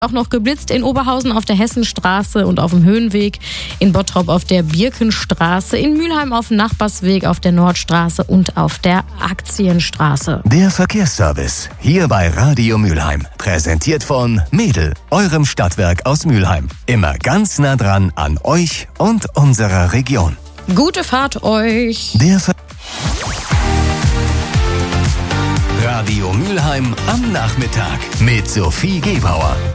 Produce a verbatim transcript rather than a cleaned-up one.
Auch noch geblitzt in Oberhausen auf der Hessenstraße und auf dem Höhenweg, in Bottrop auf der Birkenstraße, in Mülheim auf dem Nachbarsweg, auf der Nordstraße und auf der Aktienstraße. Der Verkehrsservice hier bei Radio Mülheim. Präsentiert von Mädel, eurem Stadtwerk aus Mülheim. Immer ganz nah dran an euch und unserer Region. Gute Fahrt euch! Der Ver Radio Mülheim am Nachmittag mit Sophie Gebauer.